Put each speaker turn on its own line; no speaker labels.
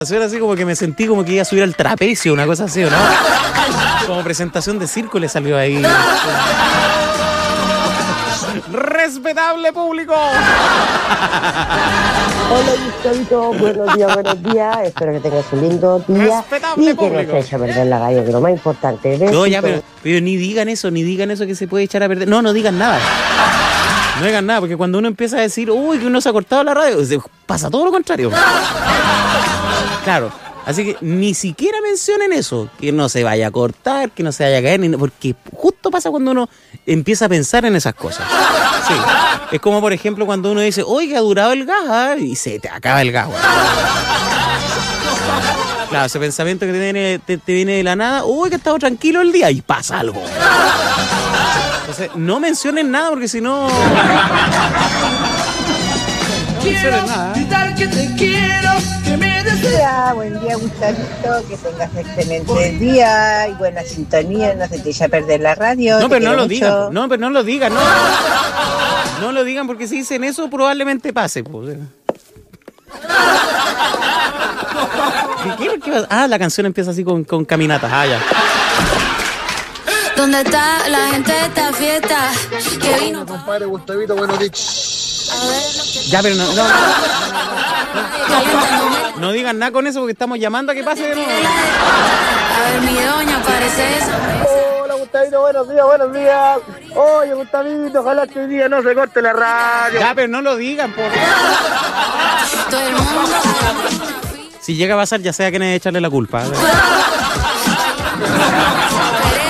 Así como que me sentí como que iba a subir al trapecio, una cosa así, ¿o no? Como presentación de circo le salió ahí. ¡Respetable público!
Hola, Gustavito, buenos días. Espero que tengas un lindo día.
Respetable
y que
público.
no se eche a perder la gallo, que es lo más importante.
No, ya, pero ni digan eso que se puede echar a perder. No digan nada. No digan nada, porque cuando uno empieza a decir, uy, que uno se ha cortado la radio, pasa todo lo contrario. Claro. Así que ni siquiera mencionen eso, que no se vaya a cortar, que no se vaya a caer, porque justo pasa cuando uno empieza a pensar en esas cosas. Sí. Es como, por ejemplo, cuando uno dice, oye, ha durado el gas, y se te acaba el gas. Claro, ese pensamiento que te viene de la nada, uy, que he estado tranquilo el día, y pasa algo. Entonces, no mencionen nada, porque si no...
Que te quiero, que me deseas. Buen día, Gustavito, que tengas excelente día y buena sintonía, no se te eche a perder la radio.
No, pero no lo digan, no lo digan, no lo digan, porque si dicen eso probablemente pase. Pues. ¿Qué? Ah, la canción empieza así con caminatas, ya.
¿Dónde está la gente de esta fiesta? Que vino,
compadre Gustavito, buenos días.
Ya, pero no digan nada con eso porque estamos llamando a que pase de nuevo.
A ver, mi doña, parece eso.
Hola Gustavito, buenos días. Oye Gustavito, ojalá este día no se corte la radio.
Ya, pero no lo digan, por
Todo el mundo.
Si llega a pasar, ya sea que no echarle la culpa.